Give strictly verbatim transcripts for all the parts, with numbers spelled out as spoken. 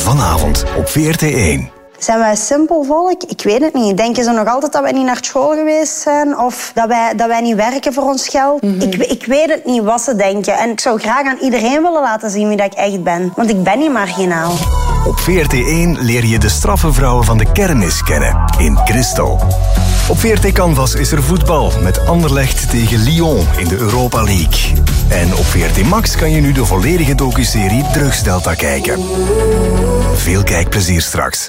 Vanavond op V R T één. Zijn wij simpel volk? Ik weet het niet. Denken ze nog altijd dat wij niet naar school geweest zijn? Of dat wij, dat wij niet werken voor ons geld? Mm-hmm. ik, ik weet het niet wat ze denken. En ik zou graag aan iedereen willen laten zien wie dat ik echt ben. Want ik ben niet marginaal. Op V R T één leer je de straffe vrouwen van de kermis kennen. In Christel. Op V R T Canvas is er voetbal. Met Anderlecht tegen Lyon in de Europa League. En op V R T Max kan je nu de volledige docuserie Drugsdelta kijken. Veel kijkplezier straks.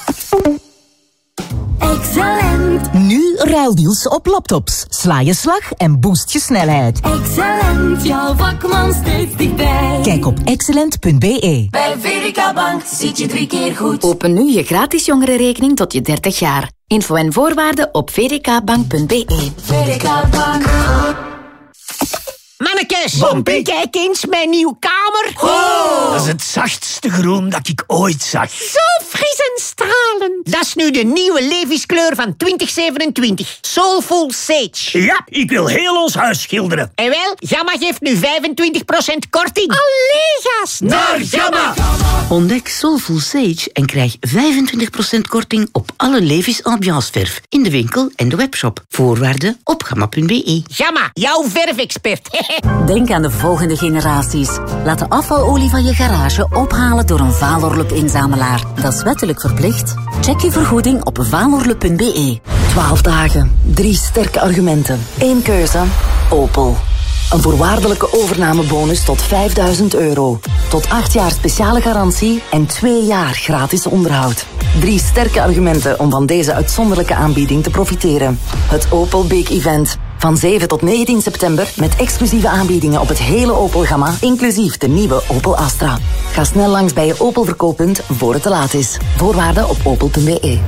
Excellent. Nu ruildeals op laptops. Sla je slag en boost je snelheid. Excellent, jouw vakman steeds dichtbij. Kijk op excellent punt b e. Bij V D K Bank zit je drie keer goed. Open nu je gratis jongerenrekening tot je dertig jaar. Info en voorwaarden op v d k bank punt b e. V D K Bank. Mannekes, Bompie. kijk eens mijn nieuwe kamer. Oh, dat is het zachtste groen dat ik ooit zag. Zo fris en stralend. Dat is nu de nieuwe Levi's-kleur van twintig zevenentwintig. Soulful Sage. Ja, ik wil heel ons huis schilderen. En wel, Gamma geeft nu vijfentwintig procent korting. Allee, gast. Naar Gamma. Ontdek Soulful Sage en krijg vijfentwintig procent korting op alle Levi's ambianceverf in de winkel en de webshop. Voorwaarden op gamma punt b e. Gamma, jouw verfexpert. Denk aan de volgende generaties. Laat de afvalolie van je garage ophalen door een Valorlup-inzamelaar. Dat is wettelijk verplicht. Check je vergoeding op valorlup punt b e. Twaalf dagen, drie sterke argumenten. Eén keuze, Opel. Een voorwaardelijke overnamebonus tot vijfduizend euro. Tot acht jaar speciale garantie en twee jaar gratis onderhoud. Drie sterke argumenten om van deze uitzonderlijke aanbieding te profiteren. Het Opel Big Event. Van zeven tot negentien september met exclusieve aanbiedingen op het hele Opel-gamma, inclusief de nieuwe Opel Astra. Ga snel langs bij je Opel verkooppunt voor het te laat is. Voorwaarden op opel punt b e.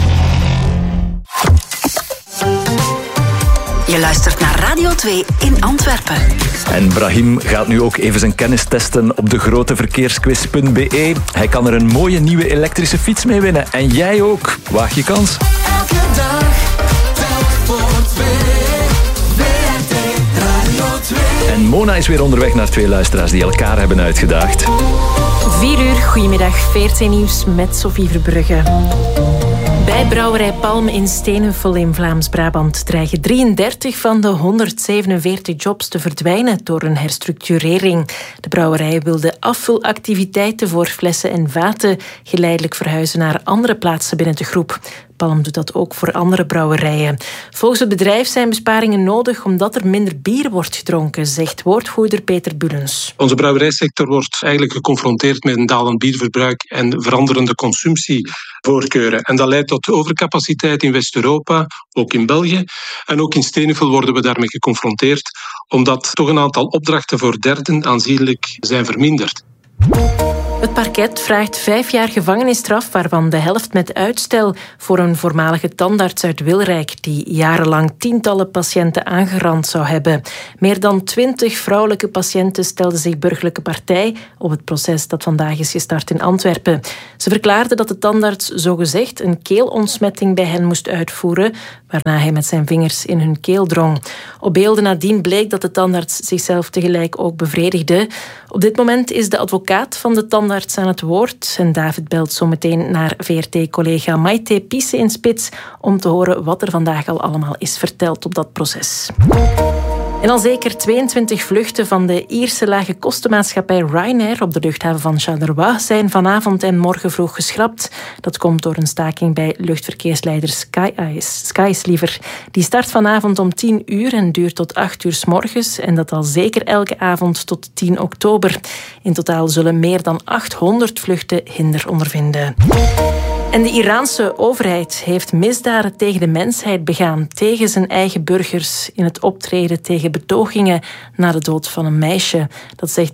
Je luistert naar Radio twee in Antwerpen. En Brahim gaat nu ook even zijn kennis testen op de grote verkeersquiz punt b e. Hij kan er een mooie nieuwe elektrische fiets mee winnen. En jij ook. Waag je kans. Elke dag, telk voor twee. V R T Radio twee. En Mona is weer onderweg naar twee luisteraars die elkaar hebben uitgedaagd. Vier uur, goedemiddag, V R T Nieuws met Sophie Verbrugge. Bij brouwerij Palm in Steenheuvel in Vlaams-Brabant dreigen drieëndertig van de honderdzevenenveertig jobs te verdwijnen door een herstructurering. De brouwerij wil de afvulactiviteiten voor flessen en vaten geleidelijk verhuizen naar andere plaatsen binnen de groep. Palm doet dat ook voor andere brouwerijen. Volgens het bedrijf zijn besparingen nodig omdat er minder bier wordt gedronken, zegt woordvoerder Peter Bullens. Onze brouwerijsector wordt eigenlijk geconfronteerd met een dalend bierverbruik en veranderende consumptievoorkeuren. En dat leidt tot overcapaciteit in West-Europa, ook in België. En ook in Steenheuvel worden we daarmee geconfronteerd, omdat toch een aantal opdrachten voor derden aanzienlijk zijn verminderd. Het parket vraagt vijf jaar gevangenisstraf, waarvan de helft met uitstel, voor een voormalige tandarts uit Wilrijk die jarenlang tientallen patiënten aangerand zou hebben. Meer dan twintig vrouwelijke patiënten stelden zich burgerlijke partij op het proces dat vandaag is gestart in Antwerpen. Ze verklaarden dat de tandarts zogezegd een keelontsmetting bij hen moest uitvoeren, waarna hij met zijn vingers in hun keel drong. Op beelden nadien bleek dat de tandarts zichzelf tegelijk ook bevredigde. Op dit moment is de advocaat van de tandarts aan het woord en David belt zo meteen naar V R T-collega Maite Piesse in Spits om te horen wat er vandaag al allemaal is verteld op dat proces. En al zeker tweeëntwintig vluchten van de Ierse lage kostenmaatschappij Ryanair op de luchthaven van Charleroi zijn vanavond en morgen vroeg geschrapt. Dat komt door een staking bij luchtverkeersleider Sky Ice, Skies liever. Die start vanavond om tien uur en duurt tot acht uur 's morgens en dat al zeker elke avond tot tien oktober. In totaal zullen meer dan achthonderd vluchten hinder ondervinden. En de Iraanse overheid heeft misdaden tegen de mensheid begaan tegen zijn eigen burgers in het optreden tegen betogingen na de dood van een meisje. Dat zegt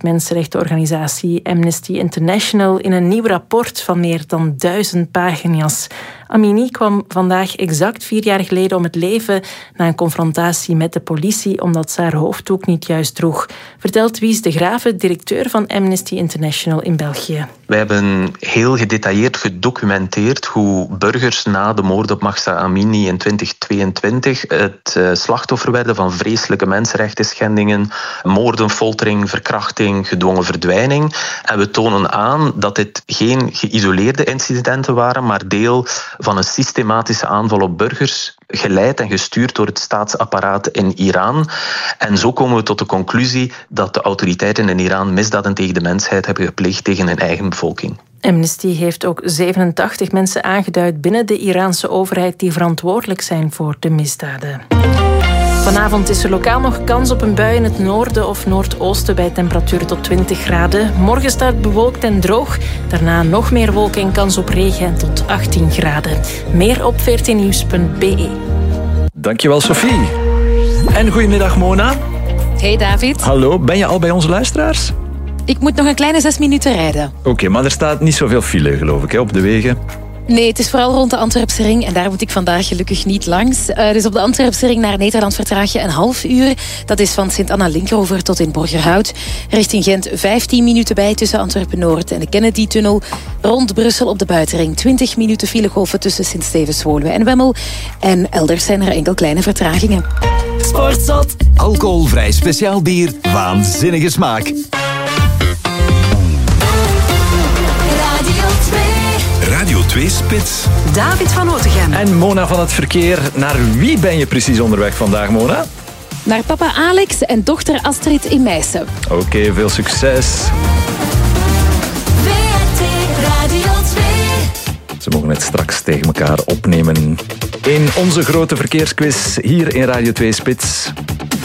mensenrechtenorganisatie Amnesty International in een nieuw rapport van meer dan duizend pagina's. Amini kwam vandaag exact vier jaar geleden om het leven na een confrontatie met de politie omdat ze haar hoofddoek niet juist droeg. Vertelt Wies de Grave, directeur van Amnesty International in België. Wij hebben heel gedetailleerd gedocumenteerd hoe burgers na de moord op Mahsa Amini in twintig tweeëntwintig het slachtoffer werden van vreselijke mensenrechten schendingen, moorden, foltering, verkrachting, gedwongen verdwijning. En we tonen aan dat dit geen geïsoleerde incidenten waren, maar deel van een systematische aanval op burgers, geleid en gestuurd door het staatsapparaat in Iran. En zo komen we tot de conclusie dat de autoriteiten in Iran misdaden tegen de mensheid hebben gepleegd tegen hun eigen bevolking. Amnesty heeft ook zevenentachtig mensen aangeduid binnen de Iraanse overheid die verantwoordelijk zijn voor de misdaden. Vanavond is er lokaal nog kans op een bui in het noorden of noordoosten bij temperaturen tot twintig graden. Morgen staat het bewolkt en droog. Daarna nog meer wolken en kans op regen en tot achttien graden. Meer op veertien nieuws punt b e. Dankjewel, Sophie. En goedemiddag, Mona. Hey, David. Hallo, ben je al bij onze luisteraars? Ik moet nog een kleine zes minuten rijden. Oké, okay, maar er staat niet zoveel file, geloof ik, hè, op de wegen. Nee, het is vooral rond de Antwerpse ring en daar moet ik vandaag gelukkig niet langs. Uh, dus op de Antwerpse ring naar Nederland vertraag je een half uur. Dat is van Sint-Anna-Linkeroever tot in Borgerhout. Richting Gent vijftien minuten bij tussen Antwerpen-Noord en de Kennedy-tunnel. Rond Brussel op de buitenring twintig minuten filegolven tussen Sint-Stevens-Woluwe en Wemmel. En elders zijn er enkel kleine vertragingen. Sportzot. Alcoholvrij speciaal bier. Waanzinnige smaak. Radio twee Spits. David van Otegem. En Mona van het verkeer. Naar wie ben je precies onderweg vandaag, Mona? Naar papa Alex en dochter Astrid in Meissen. Oké, okay, veel succes. V R T Radio twee. Ze mogen het straks tegen elkaar opnemen in onze grote verkeersquiz hier in Radio twee Spits.